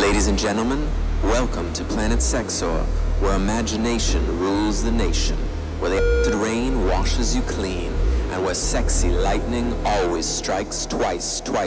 Ladies and gentlemen, welcome to Planet Sexor, where imagination rules the nation, where the acid rain washes you clean, and where sexy lightning always strikes twice.